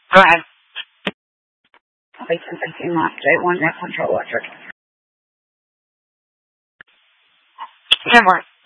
Go ahead. Wait, since I came off, J1 net control electric. Good work.